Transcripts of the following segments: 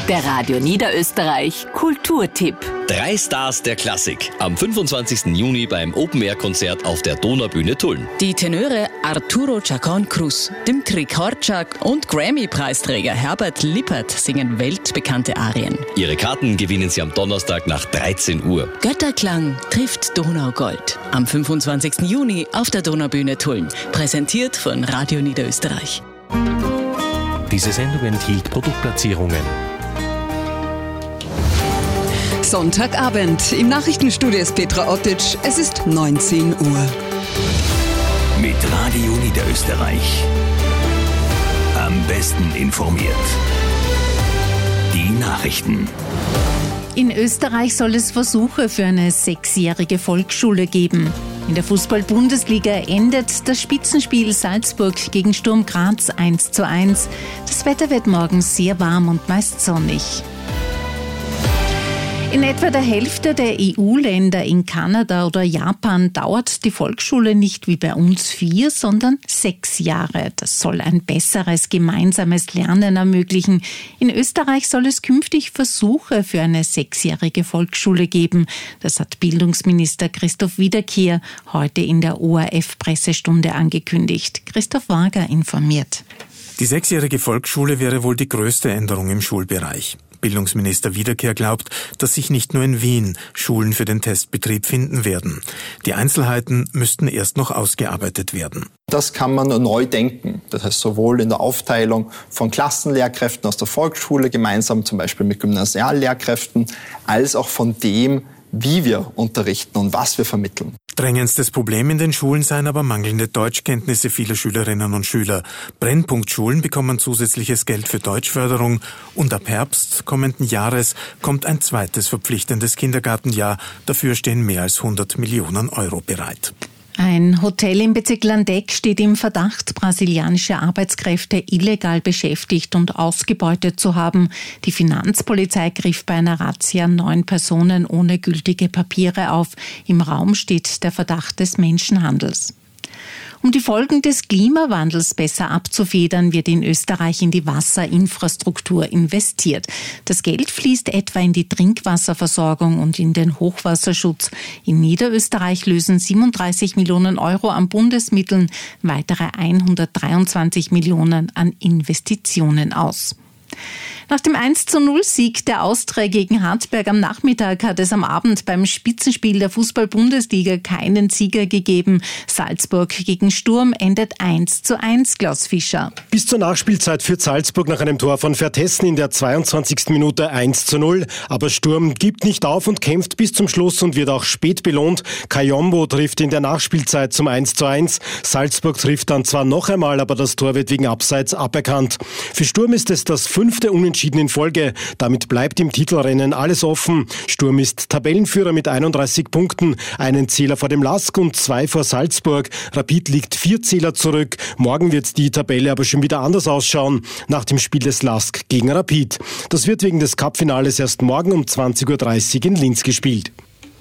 Der Radio Niederösterreich Kulturtipp. 3 Stars der Klassik. Am 25. Juni beim Open-Air-Konzert auf der Donaubühne Tulln. Die Tenöre Arturo Chacón Cruz, Dimitri Korczak und Grammy-Preisträger Herbert Lippert singen weltbekannte Arien. Ihre Karten gewinnen Sie am Donnerstag nach 13 Uhr. Götterklang trifft Donaugold. Am 25. Juni auf der Donaubühne Tulln. Präsentiert von Radio Niederösterreich. Diese Sendung enthielt Produktplatzierungen. Sonntagabend. Im Nachrichtenstudio ist Petra Ottic. Es ist 19 Uhr. Mit Radio Niederösterreich. Am besten informiert. Die Nachrichten. In Österreich soll es Versuche für eine 6-jährige Volksschule geben. In der Fußball-Bundesliga endet das Spitzenspiel Salzburg gegen Sturm Graz 1:1. Das Wetter wird morgen sehr warm und meist sonnig. In etwa der Hälfte der EU-Länder in Kanada oder Japan dauert die Volksschule nicht wie bei uns 4, sondern 6 Jahre. Das soll ein besseres gemeinsames Lernen ermöglichen. In Österreich soll es künftig Versuche für eine 6-jährige Volksschule geben. Das hat Bildungsminister Christoph Wiederkehr heute in der ORF-Pressestunde angekündigt. Christoph Wager informiert. Die 6-jährige Volksschule wäre wohl die größte Änderung im Schulbereich. Bildungsminister Wiederkehr glaubt, dass sich nicht nur in Wien Schulen für den Testbetrieb finden werden. Die Einzelheiten müssten erst noch ausgearbeitet werden. Das kann man neu denken. Das heißt sowohl in der Aufteilung von Klassenlehrkräften aus der Volksschule, gemeinsam zum Beispiel mit Gymnasiallehrkräften, als auch von dem, wie wir unterrichten und was wir vermitteln. Drängendstes Problem in den Schulen seien aber mangelnde Deutschkenntnisse vieler Schülerinnen und Schüler. Brennpunktschulen bekommen zusätzliches Geld für Deutschförderung und ab Herbst kommenden Jahres kommt ein zweites verpflichtendes Kindergartenjahr. Dafür stehen mehr als 100 Millionen Euro bereit. Ein Hotel im Bezirk Landeck steht im Verdacht, brasilianische Arbeitskräfte illegal beschäftigt und ausgebeutet zu haben. Die Finanzpolizei griff bei einer Razzia 9 Personen ohne gültige Papiere auf. Im Raum steht der Verdacht des Menschenhandels. Um die Folgen des Klimawandels besser abzufedern, wird in Österreich in die Wasserinfrastruktur investiert. Das Geld fließt etwa in die Trinkwasserversorgung und in den Hochwasserschutz. In Niederösterreich lösen 37 Millionen Euro an Bundesmitteln weitere 123 Millionen an Investitionen aus. Nach dem 1:0-Sieg der Austria gegen Hartberg am Nachmittag hat es am Abend beim Spitzenspiel der Fußball-Bundesliga keinen Sieger gegeben. Salzburg gegen Sturm endet 1:1, Klaus Fischer. Bis zur Nachspielzeit führt Salzburg nach einem Tor von Vertessen in der 22. Minute 1:0. Aber Sturm gibt nicht auf und kämpft bis zum Schluss und wird auch spät belohnt. Kayombo trifft in der Nachspielzeit zum 1:1. Salzburg trifft dann zwar noch einmal, aber das Tor wird wegen Abseits aberkannt. Für Sturm ist es das 5. Unentschieden in Folge. Damit bleibt im Titelrennen alles offen. Sturm ist Tabellenführer mit 31 Punkten, einen Zähler vor dem LASK und 2 vor Salzburg. Rapid liegt 4 Zähler zurück. Morgen wird die Tabelle aber schon wieder anders ausschauen, nach dem Spiel des LASK gegen Rapid. Das wird wegen des Cup-Finales erst morgen um 20:30 Uhr in Linz gespielt.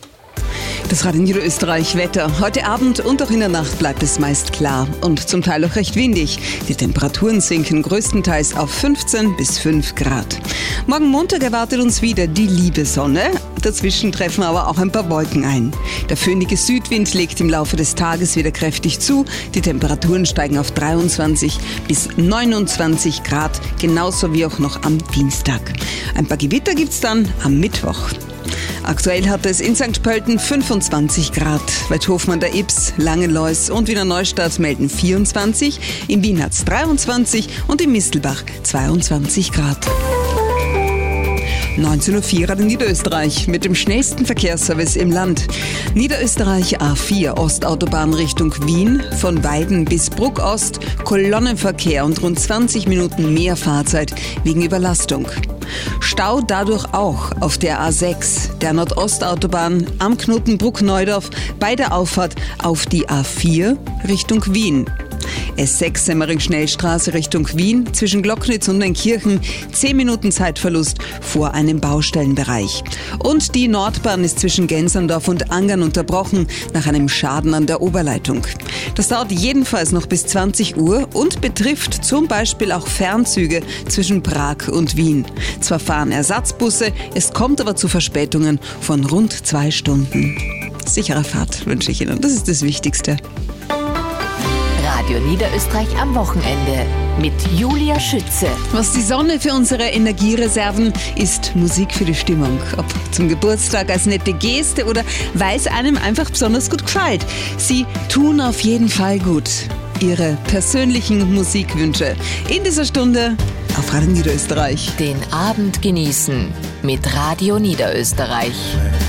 Das Radio Niederösterreich Wetter. Heute Abend und auch in der Nacht bleibt es meist klar und zum Teil auch recht windig. Die Temperaturen sinken größtenteils auf 15 bis 5 Grad. Morgen Montag erwartet uns wieder die liebe Sonne. Dazwischen treffen aber auch ein paar Wolken ein. Der föhnige Südwind legt im Laufe des Tages wieder kräftig zu. Die Temperaturen steigen auf 23 bis 29 Grad, genauso wie auch noch am Dienstag. Ein paar Gewitter gibt's dann am Mittwoch. Aktuell hat es in St. Pölten 25 Grad. Weidhofmann der Ybbs, Langenlois und Wiener Neustadt melden 24. In Wien hat es 23 und in Mistelbach 22 Grad. 19:04 Uhr in Niederösterreich mit dem schnellsten Verkehrsservice im Land. Niederösterreich A4 Ostautobahn Richtung Wien, von Weiden bis Bruck-Ost, Kolonnenverkehr und rund 20 Minuten mehr Fahrzeit wegen Überlastung. Stau dadurch auch auf der A6, der Nordostautobahn am Knoten Bruck-Neudorf bei der Auffahrt auf die A4 Richtung Wien. S6 Semmering-Schnellstraße Richtung Wien, zwischen Glocknitz und Neunkirchen, 10 Minuten Zeitverlust vor einem Baustellenbereich. Und die Nordbahn ist zwischen Genserndorf und Angern unterbrochen nach einem Schaden an der Oberleitung. Das dauert jedenfalls noch bis 20 Uhr und betrifft zum Beispiel auch Fernzüge zwischen Prag und Wien. Zwar fahren Ersatzbusse, es kommt aber zu Verspätungen von rund 2 Stunden. Sichere Fahrt wünsche ich Ihnen, das ist das Wichtigste. Radio Niederösterreich am Wochenende mit Julia Schütze. Was die Sonne für unsere Energiereserven ist, Musik für die Stimmung. Ob zum Geburtstag als nette Geste oder weil es einem einfach besonders gut gefällt. Sie tun auf jeden Fall gut. Ihre persönlichen Musikwünsche in dieser Stunde auf Radio Niederösterreich. Den Abend genießen mit Radio Niederösterreich.